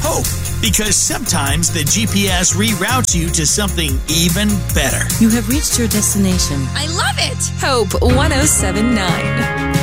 hope, because sometimes the GPS reroutes you to something even better. You have reached your destination. I love it! Hope 107.9.